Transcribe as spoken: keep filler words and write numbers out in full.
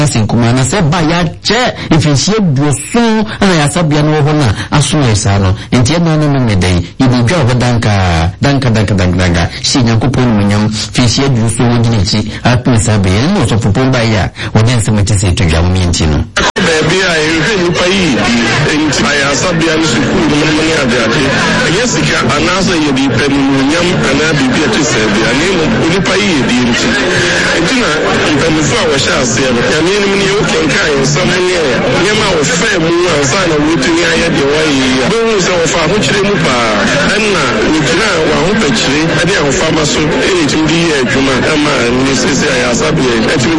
Sinkuma na se ba ya che ifensie duoso na ya sabia no ho na aso esa no enti na no me dai ibi dwa ho danka danka danka danka si Nyankopon munyam fensie duoso wo ginichi apu sabe no so popon ba ya woni se mate se to dwa mo enti no baby I you pay enti ya sabia no sukuru no me ne adate yesika anasa ye bi pen munyam ana bibia to se bi ani mo ni pay di enti enti na mpemfo a wo sha ase no ni ni you can kind somewhere nyama wo fe mu ansa na wotuni aye de wai bo so wo fa ho kire mu pa enna wotuna wa ho pa kire ade a ho fa ma so e ti di adwuma ama ni sese ya sabia e ti